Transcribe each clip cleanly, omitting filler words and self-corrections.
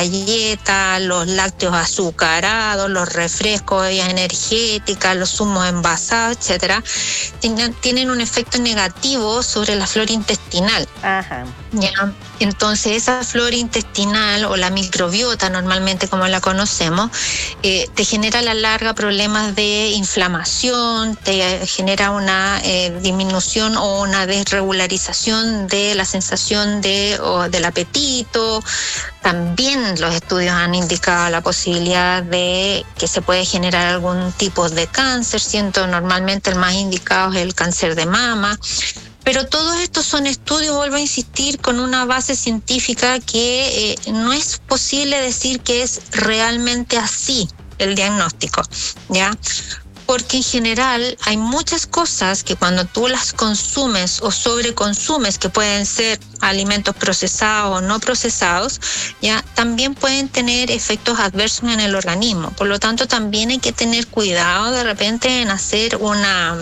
galletas, los lácteos azucarados, los refrescos, bebidas energéticas, los zumos envasados, etcétera, tienen un efecto negativo sobre la flora intestinal. Ajá. ¿Ya? Entonces esa flora intestinal o la microbiota normalmente como la conocemos te genera a la larga problemas de inflamación, te genera una disminución o una desregularización de la sensación del apetito. También los estudios han indicado la posibilidad de que se puede generar algún tipo de cáncer, siendo normalmente el más indicado es el cáncer de mama. Pero todos estos son estudios, vuelvo a insistir, con una base científica que no es posible decir que es realmente así el diagnóstico, ¿ya? Porque en general hay muchas cosas que cuando tú las consumes o sobreconsumes, que pueden ser alimentos procesados o no procesados, ya también pueden tener efectos adversos en el organismo. Por lo tanto, también hay que tener cuidado de repente en hacer una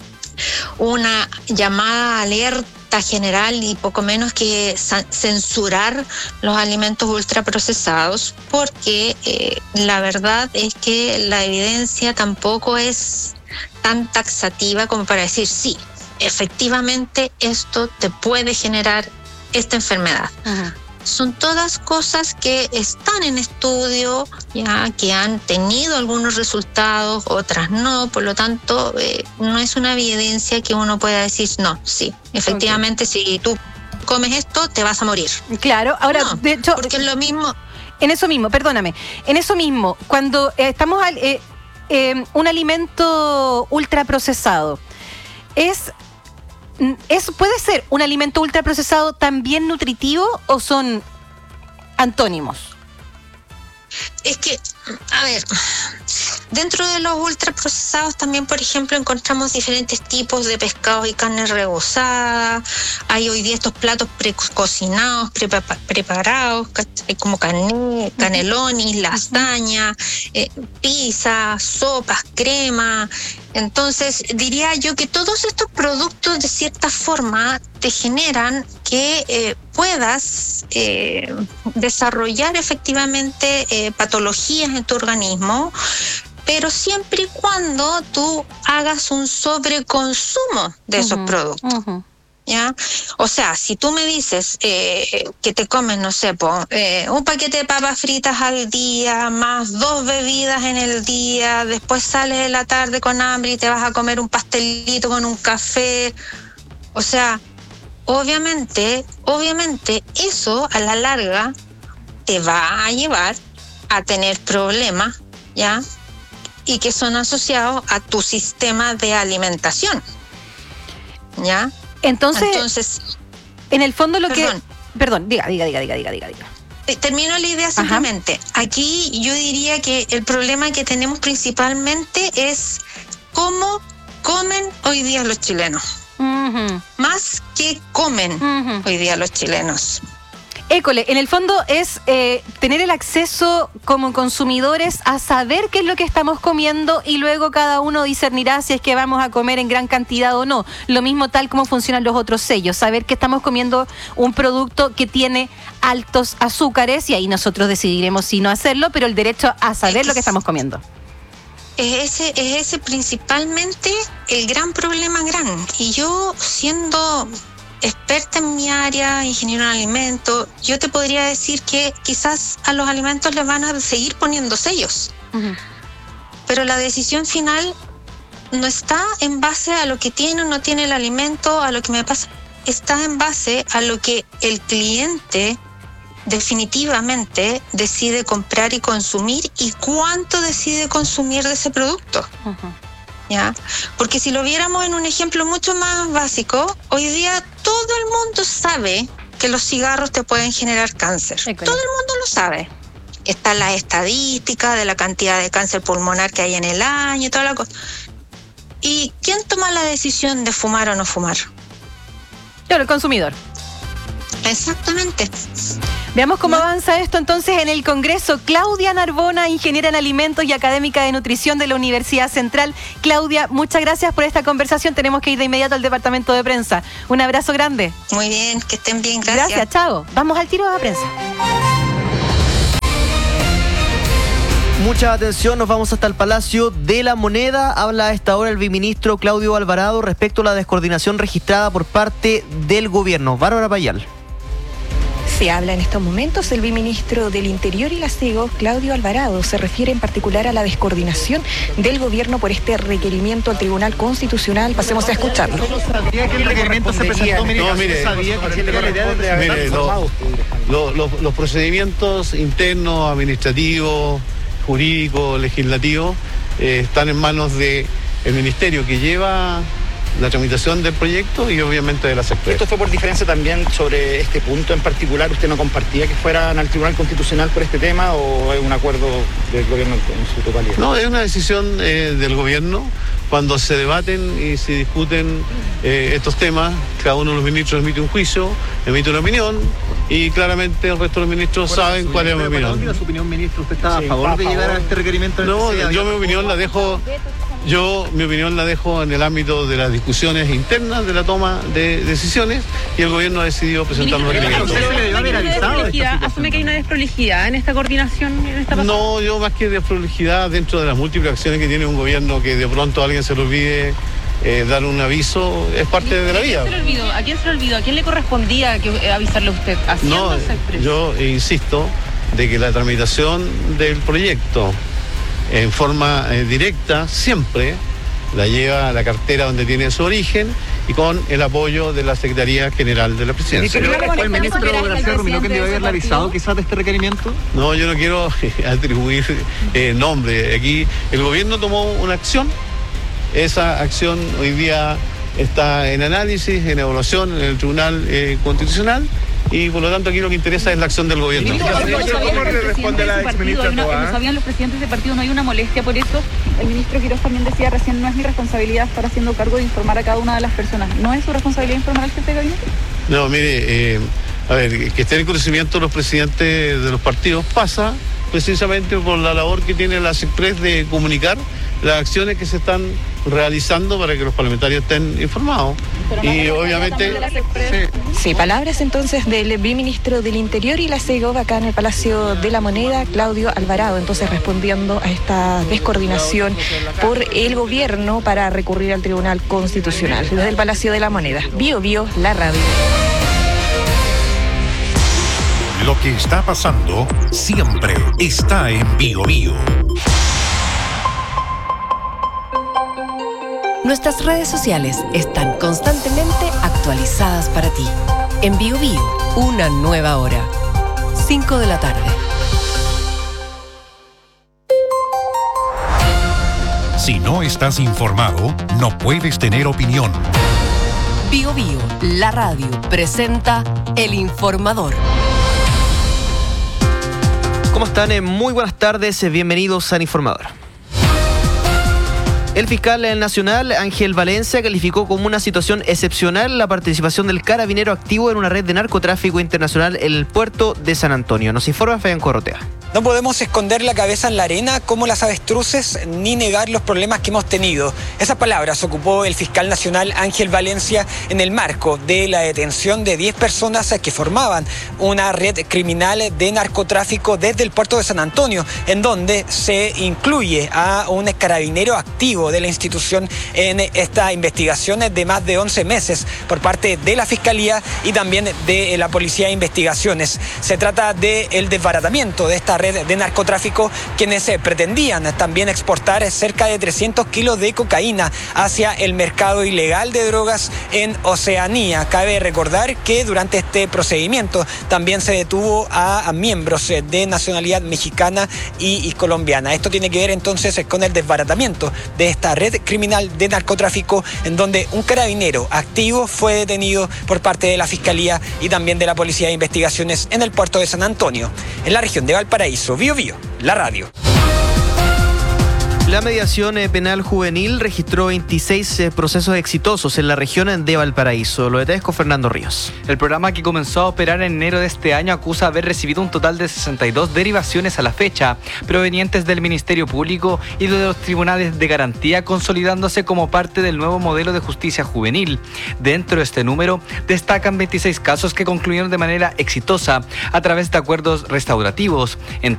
llamada alerta general y poco menos que censurar los alimentos ultraprocesados, porque la verdad es que la evidencia tampoco es tan taxativa como para decir sí, efectivamente esto te puede generar esta enfermedad. Ajá. Son todas cosas que están en estudio, ya que han tenido algunos resultados, otras no. Por lo tanto, no es una evidencia que uno pueda decir, no, sí, efectivamente, si tú comes esto, te vas a morir. Claro, ahora, no, de hecho, porque es lo mismo. En eso mismo, cuando estamos un alimento ultraprocesado, ¿puede ser un alimento ultraprocesado también nutritivo o son antónimos? Es que, a ver, dentro de los ultraprocesados también, por ejemplo, encontramos diferentes tipos de pescados y carne rebozada. Hay hoy día estos platos precocinados, preparados, como canelonis, lasaña, pizza, sopas, crema. Entonces, diría yo que todos estos productos, de cierta forma, te generan que puedas desarrollar efectivamente patologías en tu organismo, pero siempre y cuando tú hagas un sobreconsumo de esos productos. Uh-huh. ¿Ya? O sea, si tú me dices que te comes, no sé, un paquete de papas fritas al día, más 2 bebidas en el día, después sales de la tarde con hambre y te vas a comer un pastelito con un café, o sea, obviamente eso a la larga te va a llevar a tener problemas, ¿ya? Y que son asociados a tu sistema de alimentación, ¿ya? Entonces, en el fondo Perdón, diga. Termino la idea simplemente. Ajá. Aquí yo diría que el problema que tenemos principalmente es cómo comen hoy día los chilenos. Uh-huh. Más que comen hoy día los chilenos. École, en el fondo es tener el acceso como consumidores a saber qué es lo que estamos comiendo y luego cada uno discernirá si es que vamos a comer en gran cantidad o no. Lo mismo tal como funcionan los otros sellos, saber que estamos comiendo un producto que tiene altos azúcares y ahí nosotros decidiremos si no hacerlo, pero el derecho a saber lo que estamos comiendo. Es ese principalmente el gran problema y yo siendo experta en mi área, ingeniero en alimentos, yo te podría decir que quizás a los alimentos les van a seguir poniendo sellos. Uh-huh. Pero la decisión final no está en base a lo que tiene o no tiene el alimento, a lo que me pasa, está en base a lo que el cliente definitivamente decide comprar y consumir y cuánto decide consumir de ese producto. Uh-huh. ¿Ya? Porque si lo viéramos en un ejemplo mucho más básico, hoy día todo el mundo sabe que los cigarros te pueden generar cáncer. Okay. Todo el mundo lo sabe. Están las estadísticas de la cantidad de cáncer pulmonar que hay en el año y toda la cosa. ¿Y quién toma la decisión de fumar o no fumar? Claro, el consumidor. Exactamente. Veamos cómo avanza esto entonces en el Congreso. Claudia Narbona, ingeniera en alimentos y académica de nutrición de la Universidad Central. Claudia, muchas gracias por esta conversación. Tenemos que ir de inmediato al departamento de prensa. Un abrazo grande. Muy bien, que estén bien, gracias. Gracias, chao. Vamos al tiro de la prensa. Mucha atención, nos vamos hasta el Palacio de la Moneda. Habla a esta hora el viceministro Claudio Alvarado respecto a la descoordinación registrada por parte del gobierno. Bárbara Payal. Se habla en estos momentos el viceministro del Interior y la CEGO, Claudio Alvarado, se refiere en particular a la descoordinación del gobierno por este requerimiento al Tribunal Constitucional. Pasemos a escucharlo. ¿Sabía que el requerimiento se presentó? Los procedimientos internos, administrativos, jurídicos, legislativos, están en manos del ministerio que lleva la tramitación del proyecto y obviamente de la SECPRES. ¿Esto fue por diferencia también sobre este punto en particular? ¿Usted no compartía que fueran al Tribunal Constitucional por este tema o es un acuerdo del gobierno en su totalidad? No, es una decisión del gobierno. Cuando se debaten y se discuten estos temas, cada uno de los ministros emite un juicio, emite una opinión y claramente el resto de los ministros saben cuál es mi opinión. ¿Cuál es su opinión, ministro? ¿Usted está a favor de llegar a este requerimiento? No, yo mi opinión la dejo... en el ámbito de las discusiones internas de la toma de decisiones y el gobierno ha decidido presentar un requerimiento. ¿Asume que hay una desprolijidad en esta coordinación? No, yo más que desprolijidad dentro de las múltiples acciones que tiene un gobierno que de pronto a alguien se le olvide dar un aviso, es parte de la vida. ¿A quién se le olvidó? ¿A quién le correspondía avisarle a usted? No, yo insisto de que la tramitación del proyecto en forma directa siempre la lleva a la cartera donde tiene su origen y con el apoyo de la Secretaría General de la Presidencia. ¿Fue el ministro García Romero quien debe haberle avisado quizás de este requerimiento? No, yo no quiero atribuir nombre. Aquí el gobierno tomó una acción. Esa acción hoy día está en análisis, en evaluación en el Tribunal Constitucional y por lo tanto aquí lo que interesa es la acción del gobierno. ¿Cómo le responde a la exministra Toa? Lo sabían los presidentes de partido, no hay una molestia por eso. El ministro Quirós también decía recién, no es mi responsabilidad estar haciendo cargo de informar a cada una de las personas. ¿No es su responsabilidad informar al jefe de gabinete? No, mire, a ver, que estén en conocimiento los presidentes de los partidos pasa precisamente por la labor que tiene la SECPRES de comunicar las acciones que se están realizando para que los parlamentarios estén informados. Y obviamente... Sí, palabras entonces del viceministro del Interior y la CEGO acá en el Palacio de la Moneda, Claudio Alvarado, entonces respondiendo a esta descoordinación por el gobierno para recurrir al Tribunal Constitucional. Desde el Palacio de la Moneda, Bio Bio, la radio. Lo que está pasando siempre está en Bio Bio. Nuestras redes sociales están constantemente actualizadas para ti. En Bio Bio, una nueva hora. 5 de la tarde. Si no estás informado, no puedes tener opinión. Bio Bio, la radio, presenta El Informador. ¿Cómo están? Muy buenas tardes, bienvenidos al Informador. El fiscal nacional, Ángel Valencia, calificó como una situación excepcional la participación del carabinero activo en una red de narcotráfico internacional en el puerto de San Antonio. Nos informa Fabián Corrotea. No podemos esconder la cabeza en la arena como las avestruces ni negar los problemas que hemos tenido. Esas palabras ocupó el fiscal nacional Ángel Valencia en el marco de la detención de 10 personas que formaban una red criminal de narcotráfico desde el puerto de San Antonio, en donde se incluye a un carabinero activo de la institución en esta investigación de más de 11 meses por parte de la Fiscalía y también de la Policía de Investigaciones. Se trata del desbaratamiento de esta red de narcotráfico, quienes pretendían también exportar cerca de 300 kilos de cocaína hacia el mercado ilegal de drogas en Oceanía. Cabe recordar que durante este procedimiento también se detuvo a miembros de nacionalidad mexicana y colombiana. Esto tiene que ver entonces con el desbaratamiento de esta red criminal de narcotráfico, en donde un carabinero activo fue detenido por parte de la Fiscalía y también de la Policía de Investigaciones en el puerto de San Antonio, en la región de Valparaíso. Bio Bio, la radio. La mediación penal juvenil registró 26 procesos exitosos en la región de Valparaíso. Lo detalles con Fernando Ríos. El programa, que comenzó a operar en enero de este año, acusa haber recibido un total de 62 derivaciones a la fecha, provenientes del Ministerio Público y de los tribunales de garantía, consolidándose como parte del nuevo modelo de justicia juvenil. Dentro de este número destacan 26 casos que concluyeron de manera exitosa a través de acuerdos restaurativos. En